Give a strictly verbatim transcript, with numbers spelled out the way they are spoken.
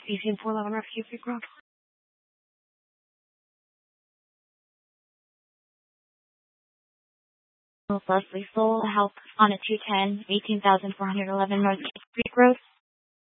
B C M four eleven Rescue Creek Road. Leslie Soul, help on a two ten, eighteen thousand four hundred eleven North Creek Road.